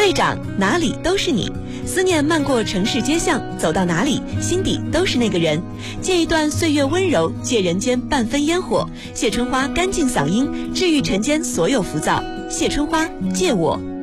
队长，哪里都是你。思念漫过城市街巷，走到哪里，心底都是那个人。借一段岁月温柔，借人间半分烟火。谢春花干净嗓音，治愈尘间所有浮躁。谢春花，借我。